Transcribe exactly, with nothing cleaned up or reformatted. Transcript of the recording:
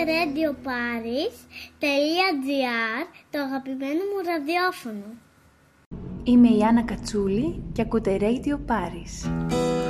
radio paris τελεία gr, το αγαπημένο μου ραδιόφωνο. Είμαι η Άννα Κατσούλη και ακούτε Radio Paris.